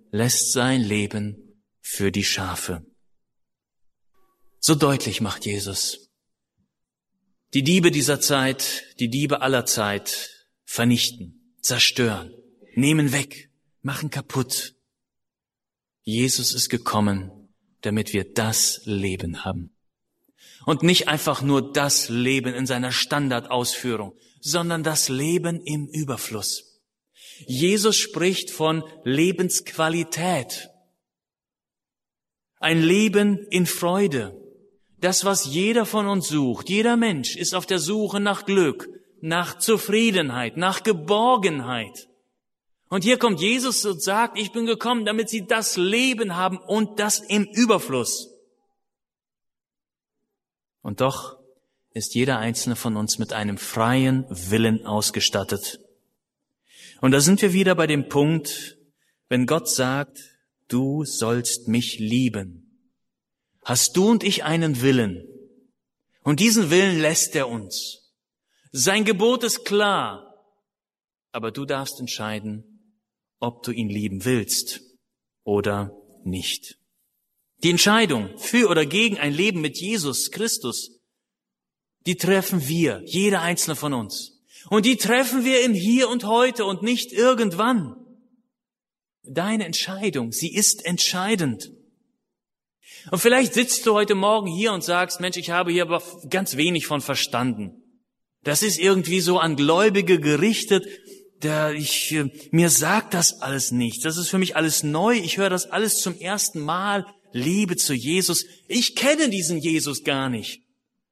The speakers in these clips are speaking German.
lässt sein Leben für die Schafe. So deutlich macht Jesus. Die Diebe dieser Zeit, die Diebe aller Zeit vernichten, zerstören, nehmen weg, machen kaputt. Jesus ist gekommen, damit wir das Leben haben. Und nicht einfach nur das Leben in seiner Standardausführung, sondern das Leben im Überfluss. Jesus spricht von Lebensqualität. Ein Leben in Freude. Das, was jeder von uns sucht. Jeder Mensch ist auf der Suche nach Glück, nach Zufriedenheit, nach Geborgenheit. Und hier kommt Jesus und sagt, ich bin gekommen, damit sie das Leben haben und das im Überfluss. Und doch ist jeder einzelne von uns mit einem freien Willen ausgestattet. Und da sind wir wieder bei dem Punkt, wenn Gott sagt, du sollst mich lieben. Hast du und ich einen Willen? Und diesen Willen lässt er uns. Sein Gebot ist klar, aber du darfst entscheiden, ob du ihn lieben willst oder nicht. Die Entscheidung für oder gegen ein Leben mit Jesus Christus, die treffen wir, jeder einzelne von uns. Und die treffen wir im Hier und Heute und nicht irgendwann. Deine Entscheidung, sie ist entscheidend. Und vielleicht sitzt du heute Morgen hier und sagst, Mensch, ich habe hier aber ganz wenig von verstanden. Das ist irgendwie so an Gläubige gerichtet, mir sagt das alles nicht. Das ist für mich alles neu. Ich höre das alles zum ersten Mal. Liebe zu Jesus. Ich kenne diesen Jesus gar nicht.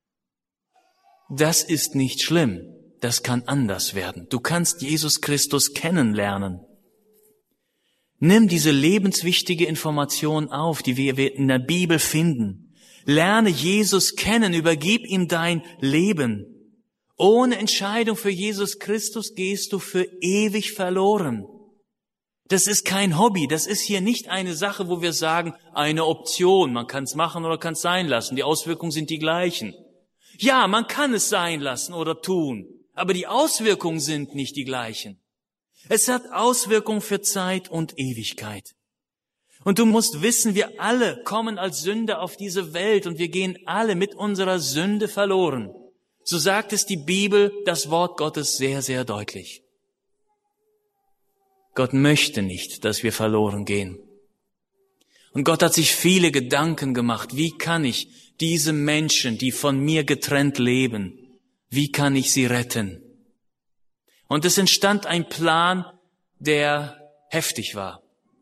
Das ist nicht schlimm. Das kann anders werden. Du kannst Jesus Christus kennenlernen. Nimm diese lebenswichtige Information auf, die wir in der Bibel finden. Lerne Jesus kennen, übergib ihm dein Leben. Ohne Entscheidung für Jesus Christus gehst du für ewig verloren. Das ist kein Hobby, das ist hier nicht eine Sache, wo wir sagen, eine Option, man kann es machen oder kann es sein lassen, die Auswirkungen sind die gleichen. Ja, man kann es sein lassen oder tun, aber die Auswirkungen sind nicht die gleichen. Es hat Auswirkungen für Zeit und Ewigkeit. Und du musst wissen, wir alle kommen als Sünder auf diese Welt und wir gehen alle mit unserer Sünde verloren. So sagt es die Bibel, das Wort Gottes sehr, sehr deutlich. Gott möchte nicht, dass wir verloren gehen. Und Gott hat sich viele Gedanken gemacht. Wie kann ich diese Menschen, die von mir getrennt leben, wie kann ich sie retten? Und es entstand ein Plan, der heftig war.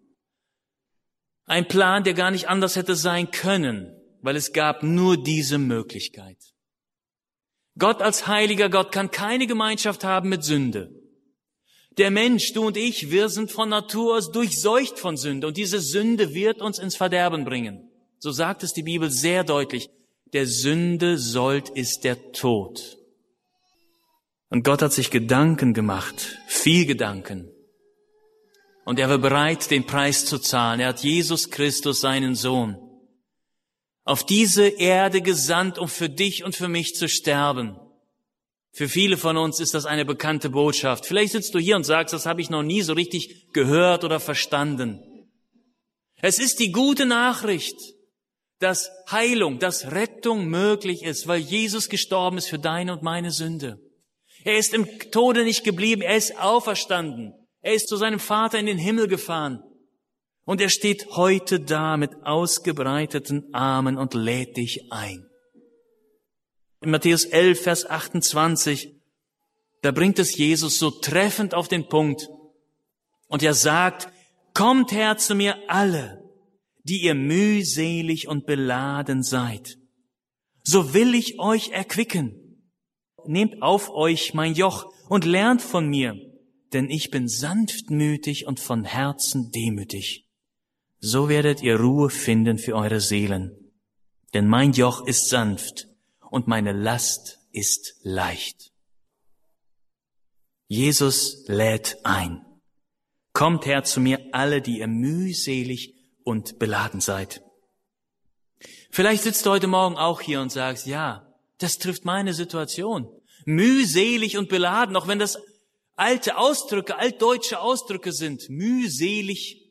Ein Plan, der gar nicht anders hätte sein können, weil es gab nur diese Möglichkeit. Gott als heiliger Gott kann keine Gemeinschaft haben mit Sünde. Der Mensch, du und ich, wir sind von Natur aus durchseucht von Sünde und diese Sünde wird uns ins Verderben bringen. So sagt es die Bibel sehr deutlich. Der Sünde Sold ist der Tod. Und Gott hat sich Gedanken gemacht, viel Gedanken. Und er war bereit, den Preis zu zahlen. Er hat Jesus Christus, seinen Sohn, auf diese Erde gesandt, um für dich und für mich zu sterben. Für viele von uns ist das eine bekannte Botschaft. Vielleicht sitzt du hier und sagst, das habe ich noch nie so richtig gehört oder verstanden. Es ist die gute Nachricht, dass Heilung, dass Rettung möglich ist, weil Jesus gestorben ist für deine und meine Sünde. Er ist im Tode nicht geblieben, er ist auferstanden. Er ist zu seinem Vater in den Himmel gefahren. Und er steht heute da mit ausgebreiteten Armen und lädt dich ein. In Matthäus 11, Vers 28, da bringt es Jesus so treffend auf den Punkt. Und er sagt, kommt her zu mir alle, die ihr mühselig und beladen seid. So will ich euch erquicken. Nehmt auf euch mein Joch und lernt von mir, denn ich bin sanftmütig und von Herzen demütig. So werdet ihr Ruhe finden für eure Seelen. Denn mein Joch ist sanft und meine Last ist leicht. Jesus lädt ein. Kommt her zu mir alle, die ihr mühselig und beladen seid. Vielleicht sitzt du heute Morgen auch hier und sagst, ja, das trifft meine Situation. Mühselig und beladen, auch wenn das altdeutsche Ausdrücke sind. Mühselig